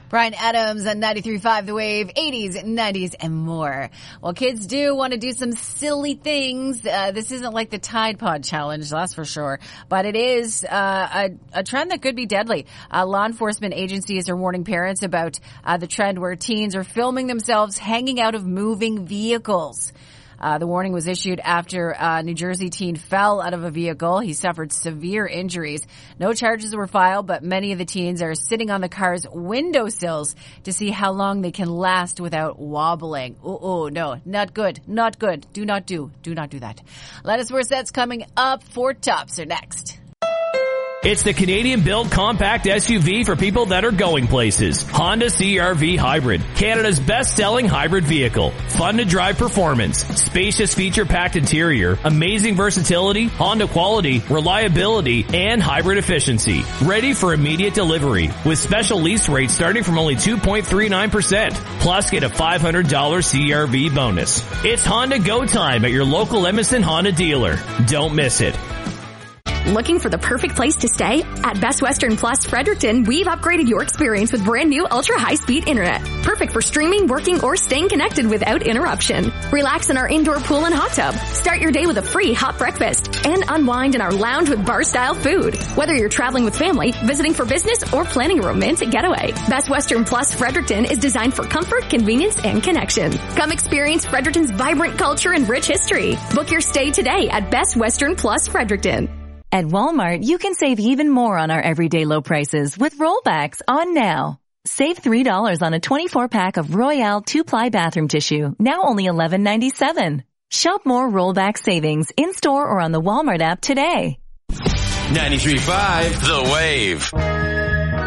Bryan Adams on 93.5 The Wave, 80s, 90s, and more. Well, kids do want to do some silly things. This isn't like the Tide Pod Challenge, that's for sure. But it is a trend that could be deadly. Law enforcement agencies are warning parents about the trend where teens are filming themselves hanging out of moving vehicles. The warning was issued after a New Jersey teen fell out of a vehicle. He suffered severe injuries. No charges were filed, but many of the teens are sitting on the car's windowsills to see how long they can last without wobbling. Oh, no, not good, not good. Do not do that. Let us know where that's coming up. Four Tops are next. It's the Canadian-built compact SUV for people that are going places. Honda CR-V Hybrid, Canada's best-selling hybrid vehicle. Fun-to-drive performance, spacious feature-packed interior, amazing versatility, Honda quality, reliability, and hybrid efficiency. Ready for immediate delivery with special lease rates starting from only 2.39%. Plus, get a $500 CR-V bonus. It's Honda Go Time at your local Emerson Honda dealer. Don't miss it. Looking for the perfect place to stay? At Best Western Plus Fredericton, we've upgraded your experience with brand new ultra-high-speed internet. Perfect for streaming, working, or staying connected without interruption. Relax in our indoor pool and hot tub. Start your day with a free hot breakfast. And unwind in our lounge with bar-style food. Whether you're traveling with family, visiting for business, or planning a romantic getaway, Best Western Plus Fredericton is designed for comfort, convenience, and connection. Come experience Fredericton's vibrant culture and rich history. Book your stay today at Best Western Plus Fredericton. At Walmart, you can save even more on our everyday low prices with rollbacks on now. Save $3 on a 24-pack of Royale 2-ply bathroom tissue, now only $11.97. Shop more rollback savings in-store or on the Walmart app today. 93.5 The Wave.